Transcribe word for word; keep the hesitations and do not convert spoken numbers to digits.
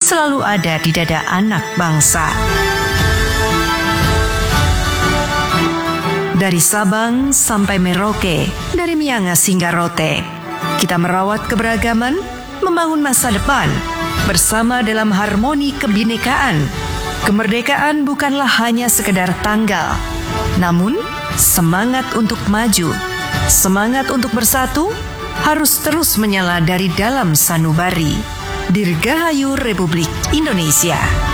selalu ada di dada anak bangsa. Dari Sabang sampai Merauke, dari Miangas hingga Rote, kita merawat keberagaman, membangun masa depan, bersama dalam harmoni kebinekaan. Kemerdekaan bukanlah hanya sekedar tanggal, namun semangat untuk maju, semangat untuk bersatu, harus terus menyala dari dalam sanubari. Dirgahayu Republik Indonesia.